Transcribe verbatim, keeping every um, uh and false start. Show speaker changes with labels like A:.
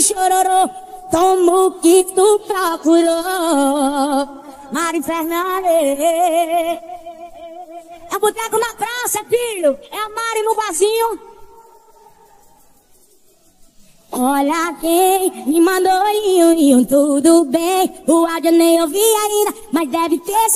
A: chororô, tomo o que tu procurou. Mari Fernandes. É boteco na praça, filho. É a Mari no vasinho. Olha quem me mandou, iu, iu, tudo bem. O áudio nem ouvi ainda, mas deve ter